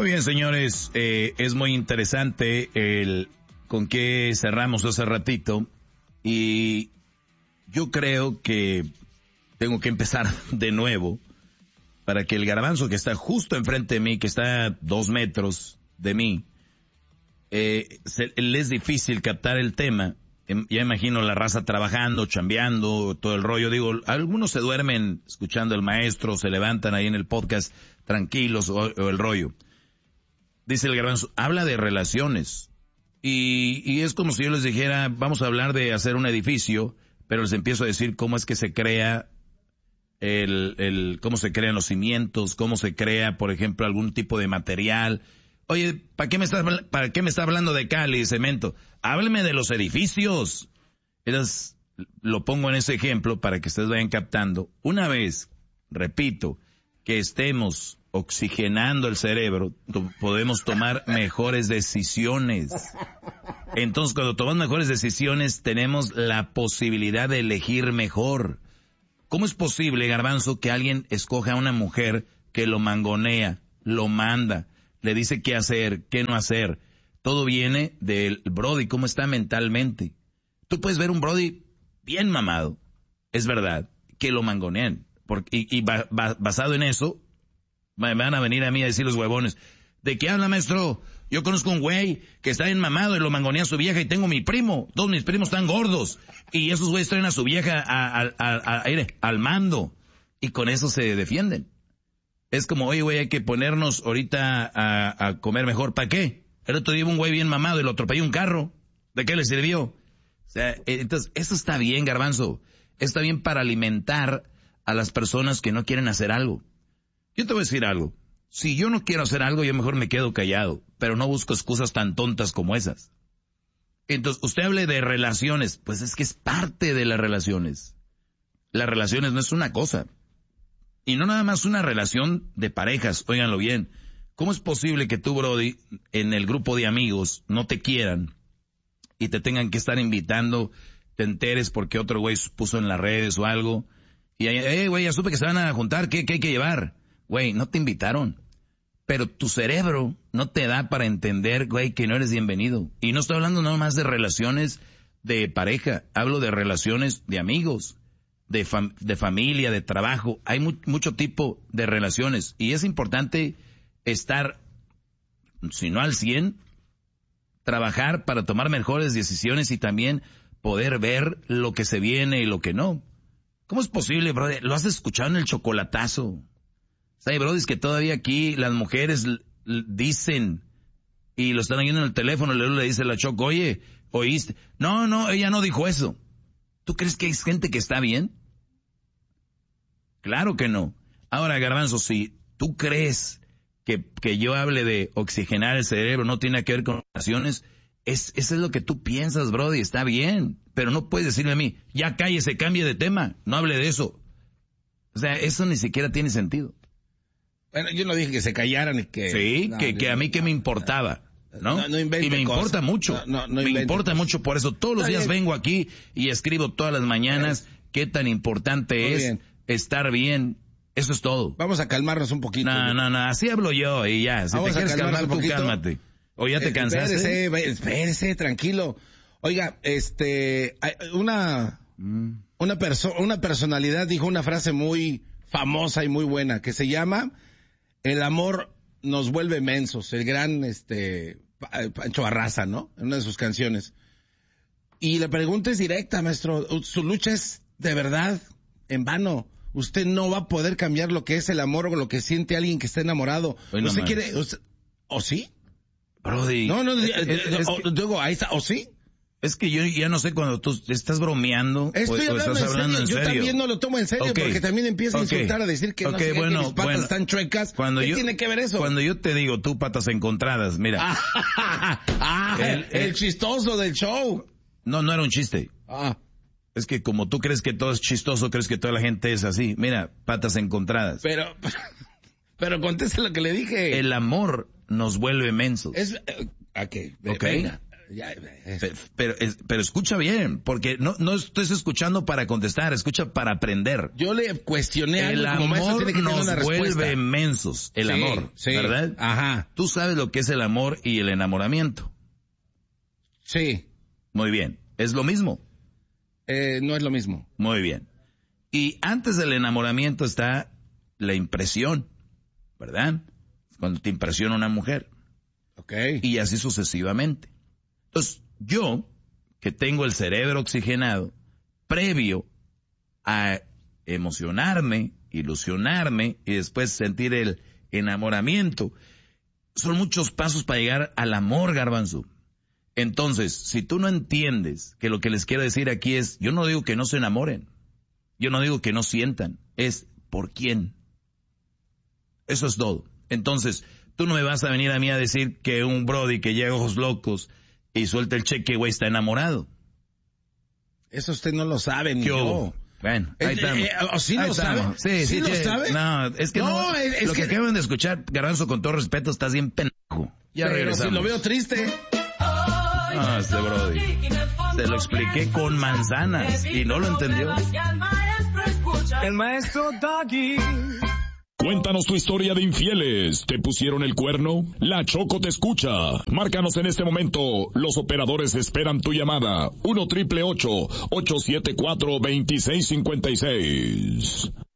Muy bien, señores, es muy interesante el con qué cerramos hace ratito y yo creo que tengo que empezar de nuevo para que el garbanzo que está justo enfrente de mí, que está a 2 metros de mí, le es difícil captar el tema. Ya imagino la raza trabajando, chambeando, todo el rollo. Digo, algunos se duermen escuchando al maestro, se levantan ahí en el podcast tranquilos o el rollo. Dice el garbanzo, habla de relaciones. Y es como si yo les dijera, vamos a hablar de hacer un edificio, pero les empiezo a decir cómo es que se crea cómo se crean los cimientos, cómo se crea, por ejemplo, algún tipo de material. Oye, ¿para qué me está hablando de cal y de cemento? Hábleme de los edificios. Entonces, lo pongo en ese ejemplo para que ustedes vayan captando. Una vez, repito, que estemos oxigenando el cerebro, podemos tomar mejores decisiones. Entonces, cuando tomamos mejores decisiones, tenemos la posibilidad de elegir mejor. ¿Cómo es posible, garbanzo, que alguien escoja a una mujer que lo mangonea, lo manda, le dice qué hacer, qué no hacer? Todo viene del brody, cómo está mentalmente. Tú puedes ver un brody bien mamado, es verdad, que lo mangonean. Basado en eso, me van a venir a mí a decir los huevones, ¿de qué habla, maestro? Yo conozco un güey que está bien mamado y lo mangonea a su vieja y tengo mi primo. Todos mis primos están gordos. Y esos güeyes traen a su vieja al mando. Y con eso se defienden. Es como, oye, güey, hay que ponernos ahorita a comer mejor. ¿Para qué? El otro día un güey bien mamado y lo atropelló un carro. ¿De qué le sirvió? O sea, entonces, eso está bien, garbanzo. Está bien para alimentar a las personas que no quieren hacer algo. Yo te voy a decir algo. Si yo no quiero hacer algo, yo mejor me quedo callado, pero no busco excusas tan tontas como esas. Entonces, usted hable de relaciones, pues es que es parte de las relaciones. Las relaciones no es una cosa. Y no nada más una relación de parejas, óiganlo bien. ¿Cómo es posible que tú, brody, en el grupo de amigos no te quieran y te tengan que estar invitando, te enteres porque otro güey puso en las redes o algo? Y, güey, ya supe que se van a juntar, ¿qué hay que llevar? Güey, no te invitaron. Pero tu cerebro no te da para entender, güey, que no eres bienvenido. Y no estoy hablando nada más de relaciones de pareja. Hablo de relaciones de amigos, de familia, de trabajo. Hay mucho tipo de relaciones. Y es importante estar, si no al 100, trabajar para tomar mejores decisiones y también poder ver lo que se viene y lo que no. ¿Cómo es posible, brother? Lo has escuchado en el chocolatazo. Hay brodis que todavía aquí las mujeres dicen y lo están oyendo en el teléfono, luego le dice la Choco, oye, ¿oíste? No, ella no dijo eso. ¿Tú crees que hay gente que está bien? Claro que no. Ahora, garbanzo, si tú crees que yo hable de oxigenar el cerebro, no tiene que ver con relaciones, eso es lo que tú piensas, brody, está bien. Pero no puedes decirme a mí, ya cállese, cambie de tema, no hable de eso. O sea, eso ni siquiera tiene sentido. Bueno, yo no dije que se callaran y que... Sí, no, que a mí que me importaba, ¿no? No y me importa mucho. Me importa mucho, por eso todos los días vengo aquí y escribo todas las mañanas qué tan importante es estar bien. Eso es todo. Vamos a calmarnos un poquito. No, así hablo yo y ya. Si te quieres calmar, tú cálmate. O ya te cansaste. Espérese, tranquilo. Oiga, una personalidad dijo una frase muy famosa y muy buena que se llama: el amor nos vuelve mensos. El gran Pancho Barraza, ¿no? En una de sus canciones. Y la pregunta es directa, maestro. Su lucha es de verdad en vano. Usted no va a poder cambiar lo que es el amor o lo que siente alguien que está enamorado. Bueno, ¿usted quiere? ¿O sí? Brody. Digo, ahí está. ¿O sí? Es que yo ya no sé cuando tú estás bromeando o estás hablando en serio. Yo también no lo tomo en serio porque también empieza a insultar, a decir que no sé, que mis patas están chuecas. ¿Qué tiene que ver eso? Cuando yo te digo tú patas encontradas, mira. El chistoso del show. No era un chiste. Es que como tú crees que todo es chistoso, crees que toda la gente es así. Mira, patas encontradas. Pero conteste lo que le dije. El amor nos vuelve mensos. ¿A qué? Venga. Pero escucha bien, porque no estés escuchando para contestar, escucha para aprender. Yo le cuestioné el algo, como amor tiene que tener nos una respuesta. vuelve mensos, el amor, ¿verdad? Ajá. Tú sabes lo que es el amor y el enamoramiento. Sí. Muy bien, ¿es lo mismo? No es lo mismo. Muy bien. Y antes del enamoramiento está la impresión, ¿verdad? Cuando te impresiona una mujer. Okay. Y así sucesivamente. Entonces, yo, que tengo el cerebro oxigenado, previo a emocionarme, ilusionarme y después sentir el enamoramiento, son muchos pasos para llegar al amor, Garbanzo. Entonces, si tú no entiendes que lo que les quiero decir aquí es, yo no digo que no se enamoren, yo no digo que no sientan, es ¿por quién? Eso es todo. Entonces, tú no me vas a venir a mí a decir que un brody que llega a ojos locos y suelta el cheque, güey, está enamorado. Eso usted no lo sabe, ni yo. Bueno, ahí estamos. ¿Sí lo sabe? Sí, lo sabe. No, es que no. Es lo que acaban de escuchar, Garbanzo, con todo respeto, estás bien pendejo. Ya regresamos. Si lo veo triste. Ah, este brody. Te lo expliqué con manzanas y no lo entendió. El maestro Doggy. Cuéntanos tu historia de infieles. ¿Te pusieron el cuerno? La Choco te escucha. Márcanos en este momento. Los operadores esperan tu llamada. 1-888-874-2656.